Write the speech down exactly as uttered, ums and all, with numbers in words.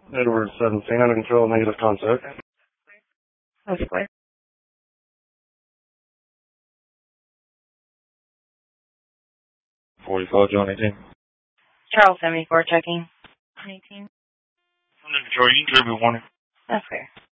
Edward seventeen, under control, negative contact. That's clear. forty-five, John eighteen. Charles seventy-four, checking. eighteen. Under control, you can clear me warning. That's clear.